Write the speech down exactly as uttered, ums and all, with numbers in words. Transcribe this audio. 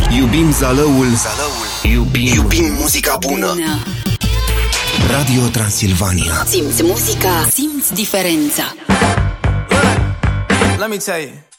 Iubim Zalăul, Zalăul. Iubim, Iubim muzica bună. bună Radio Transilvania. Simți muzica, simți diferența. Let me tell you.